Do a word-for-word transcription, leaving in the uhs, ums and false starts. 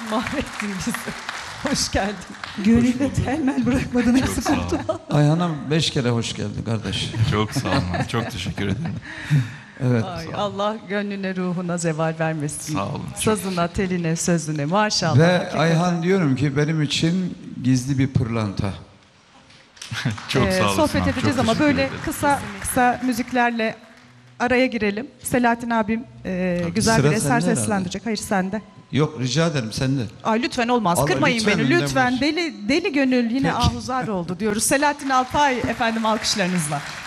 Mahvettin bizi. Hoş geldin. Gönülde telmel bırakmadın, Çok hepsi sağ koptu. olun. Ayhan'ım beş kere hoş geldin kardeş. Çok sağ olun. Çok teşekkür ederim. Evet. Ay, Allah gönlüne ruhuna zeval vermesin. Sağ olun. Sazına, teline, sözüne maşallah. Ve hakikaten. Ayhan diyorum ki benim için gizli bir pırlanta. Çok Ee, sağ olasın. sohbet abi, edeceğiz çok ama teşekkür böyle ederim. kısa kısa müziklerle araya girelim. Selahattin abim e, Tabii. güzel Sıra bir eser sende herhalde. seslendirecek. Hayır sende. Yok rica ederim sende. Ay lütfen olmaz. Allah, Kırmayın lütfen beni önden lütfen. buyur. Deli deli gönül yine Peki. ahuzar oldu diyoruz. Selahattin Alpay efendim alkışlarınızla.